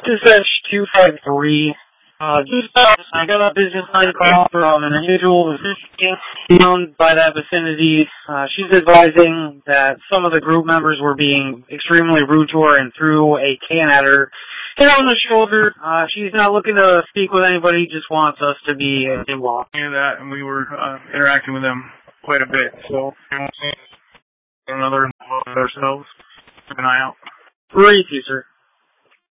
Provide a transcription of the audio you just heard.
Dispatch 253. I got a business line call from an individual who's known by that vicinity. She's advising that some of the group members were being extremely rude to her and threw a can at her, hit her on the shoulder. She's not looking to speak with anybody, just wants us to be involved. We knew that, and we were interacting with them quite a bit, so another ourselves. Keep an eye out. Great, you, sir.